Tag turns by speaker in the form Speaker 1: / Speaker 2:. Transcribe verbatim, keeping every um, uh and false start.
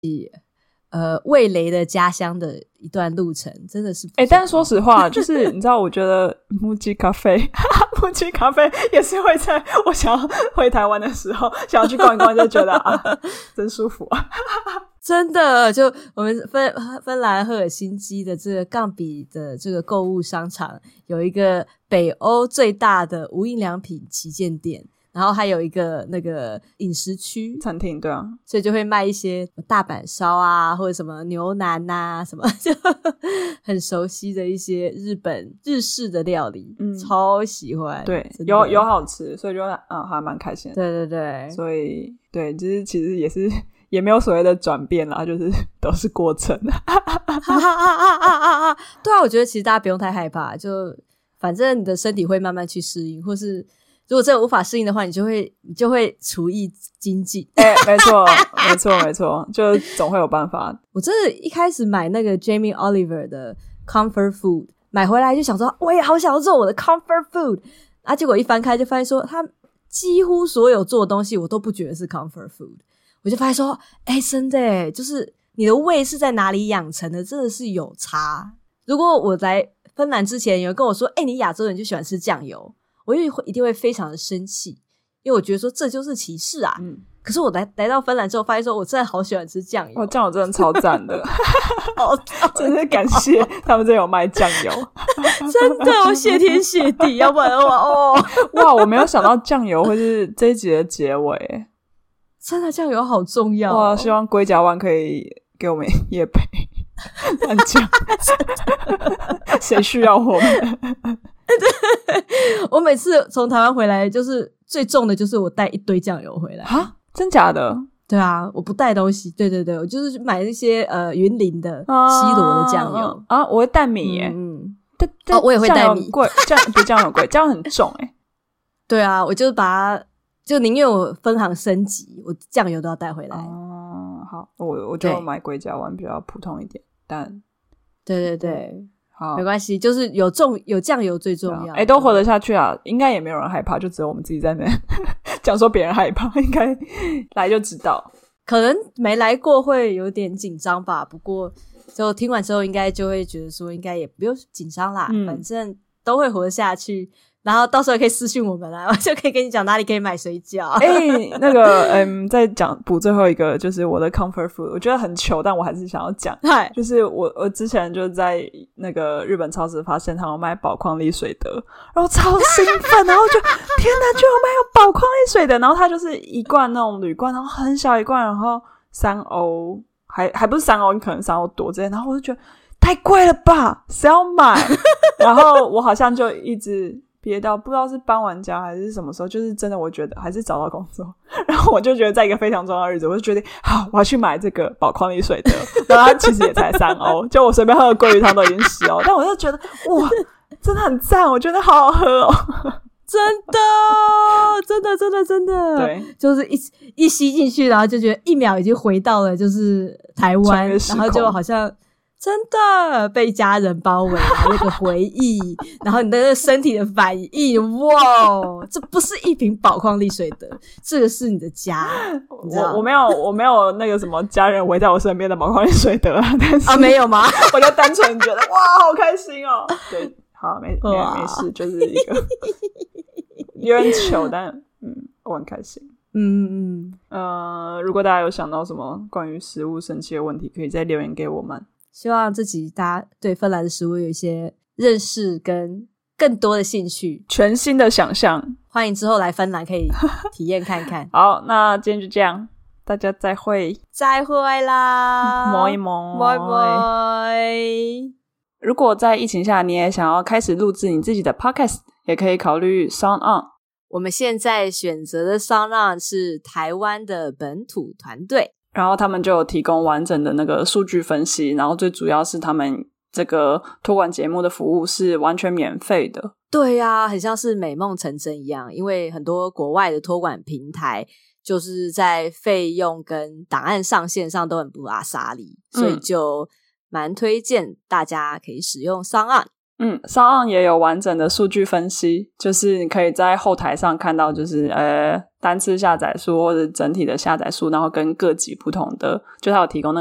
Speaker 1: 呃味蕾的家乡的一段路程，真的是不错。
Speaker 2: 欸，但是说实话就是你知道我觉得木吉咖啡木吉咖啡也是会在我想要回台湾的时候想要去逛一逛就觉得啊真舒服啊
Speaker 1: 真的，就我们芬芬兰赫尔辛基的这个杠比的这个购物商场有一个北欧最大的无印良品旗舰店，然后还有一个那个饮食区
Speaker 2: 餐厅，对啊，
Speaker 1: 所以就会卖一些大阪烧啊，或者什么牛腩啊什么就很熟悉的一些日本日式的料理，嗯，超喜欢。
Speaker 2: 对，有有好吃，所以就嗯还蛮开心的。
Speaker 1: 对对对，
Speaker 2: 所以对，就是其实也是也没有所谓的转变啦，就是都是过程
Speaker 1: 对啊，我觉得其实大家不用太害怕，就反正你的身体会慢慢去适应，或是如果真的无法适应的话，你就会你就会厨艺精进。
Speaker 2: 哎、欸，没错没错没错，就总会有办法。
Speaker 1: 我真的一开始买那个 Jamie Oliver 的 Comfort Food 买回来就想说我也好想要做我的 Comfort Food， 啊结果一翻开就发现说他几乎所有做的东西我都不觉得是 Comfort Food， 我就发现说哎、欸，真的耶，就是你的胃是在哪里养成的真的是有差。如果我来芬兰之前有人跟我说哎、欸，你亚洲人就喜欢吃酱油，我一定会非常的生气，因为我觉得说这就是歧视啊。嗯，可是我来来到芬兰之后发现说我真的好喜欢吃酱油。
Speaker 2: 哦，酱油真的超赞的好真的感谢他们这有卖酱油
Speaker 1: 真的我谢天谢地要不然的话哦
Speaker 2: 哇我没有想到酱油会是这一集的结尾，
Speaker 1: 真的酱油好重要、哦、
Speaker 2: 哇希望龟甲湾可以给我们业配乱讲谁需要我们
Speaker 1: 我每次从台湾回来就是最重的就是我带一堆酱油回来。
Speaker 2: 啊真假的？
Speaker 1: 对啊，我不带东西，对对对，我就是买那些呃云林的西螺的酱油
Speaker 2: 啊, 啊我会带米耶，
Speaker 1: 嗯
Speaker 2: 但但
Speaker 1: 哦我也会带米，
Speaker 2: 贵酱不酱油贵酱油很重耶
Speaker 1: 对啊，我就把它就宁愿我分行升级我酱油都要带回来。
Speaker 2: 哦、啊、好我我就买龟甲湾比较普通一点，但
Speaker 1: 对对对
Speaker 2: 好
Speaker 1: 没关系，就是有重有酱油最重要。
Speaker 2: 哎、欸，都活得下去啊，应该也没有人害怕，就只有我们自己在那讲说别人害怕，应该来就知道。
Speaker 1: 可能没来过会有点紧张吧，不过就听完之后应该就会觉得说应该也不用紧张啦、嗯、反正都会活得下去，然后到时候可以私讯我们啦，我就可以跟你讲哪里可以买水饺。
Speaker 2: 哎、欸，那个嗯，再讲补最后一个就是我的 comfort food， 我觉得很糗，但我还是想要讲，就是我我之前就在那个日本超市发现他们卖宝矿力水得，然后超兴奋，然后就天哪，居然卖有宝矿力水得，然后它就是一罐那种铝罐，然后很小一罐，然后三欧，还还不是三欧，你可能三欧多之类，然后我就觉得太贵了吧，谁要买？然后我好像就一直憋到不知道是搬完家还是什么时候，就是真的我觉得还是找到工作，然后我就觉得在一个非常重要的日子，我就决定好我要去买这个宝矿力水得，然后它其实也才三欧，就我随便喝的鲑鱼汤都已经十欧，但我就觉得哇真的很赞，我觉得好好喝哦
Speaker 1: 真的真的真的真的
Speaker 2: 对，
Speaker 1: 就是一一吸进去然后就觉得一秒已经回到了就是台湾，然后就好像真的被家人包围那个回忆然后你的那个身体的反应，哇这不是一瓶宝矿力水得，这个是你的家。
Speaker 2: 我我没有我没有那个什么家人围在我身边的宝矿力水得啊，但是
Speaker 1: 啊没有吗？
Speaker 2: 我就单纯觉得哇好开心哦。对，好没没没事，就是一个有点糗，但嗯我很开心。
Speaker 1: 嗯嗯
Speaker 2: 呃，如果大家有想到什么关于食物神奇的问题，可以再留言给我们。
Speaker 1: 希望这集大家对芬兰的食物有一些认识跟更多的兴趣，
Speaker 2: 全新的想象，
Speaker 1: 欢迎之后来芬兰可以体验看看
Speaker 2: 好，那今天就这样，大家再会
Speaker 1: 再会啦，
Speaker 2: 摸一摸
Speaker 1: 拜拜。
Speaker 2: 如果在疫情下你也想要开始录制你自己的 podcast， 也可以考虑 SoundOn。
Speaker 1: 我们现在选择的 SoundOn 是台湾的本土团队，
Speaker 2: 然后他们就有提供完整的那个数据分析，然后最主要是他们这个托管节目的服务是完全免费的。
Speaker 1: 对啊，很像是美梦成真一样，因为很多国外的托管平台就是在费用跟档案上线上都很不阿莎力、嗯、所以就蛮推荐大家可以使用SoundOn。
Speaker 2: 嗯，上岸也有完整的数据分析，就是你可以在后台上看到就是呃单次下载数或者整体的下载数，然后跟各级不同的，就它有提供那